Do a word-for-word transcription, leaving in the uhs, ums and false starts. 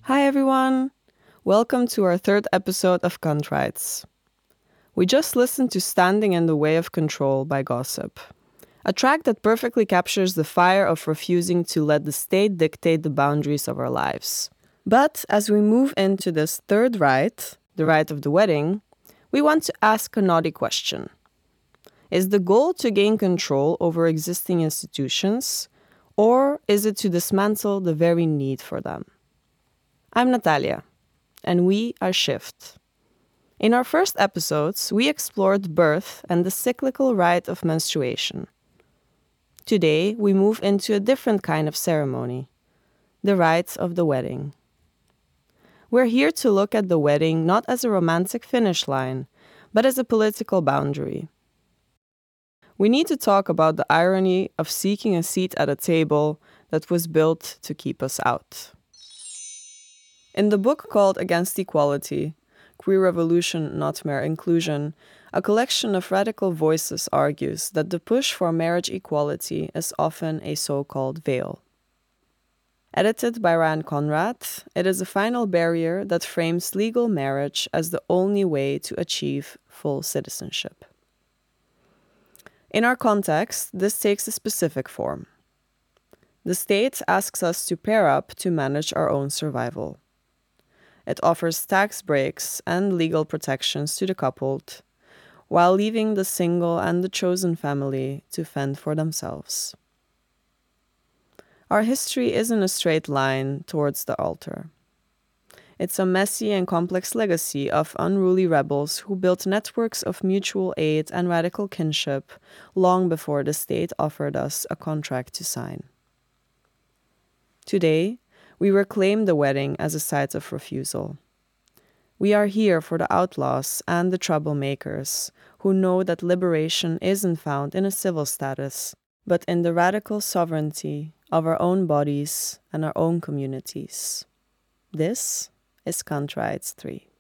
Hi everyone! Welcome to our third episode of Contrites. We just listened to Standing in the Way of Control by Gossip, a track that perfectly captures the fire of refusing to let the state dictate the boundaries of our lives. But as we move into this third rite, the rite of the wedding, we want to ask a naughty question. Is the goal to gain control over existing institutions, or is it to dismantle the very need for them? I'm Natalia, and we are Shift. In our first episodes, we explored birth and the cyclical rite of menstruation. Today, we move into a different kind of ceremony, the rite of the wedding. We're here to look at the wedding not as a romantic finish line, but as a political boundary. We need to talk about the irony of seeking a seat at a table that was built to keep us out. In the book called Against Equality, Queer Revolution, Not Mere Inclusion, a collection of radical voices argues that the push for marriage equality is often a so-called veil. Edited by Ryan Conrad, it is a final barrier that frames legal marriage as the only way to achieve full citizenship. In our context, this takes a specific form. The state asks us to pair up to manage our own survival. It offers tax breaks and legal protections to the coupled, while leaving the single and the chosen family to fend for themselves. Our history isn't a straight line towards the altar. It's a messy and complex legacy of unruly rebels who built networks of mutual aid and radical kinship long before the state offered us a contract to sign. Today, we reclaim the wedding as a site of refusal. We are here for the outlaws and the troublemakers who know that liberation isn't found in a civil status, but in the radical sovereignty of our own bodies and our own communities. This is Contrites three.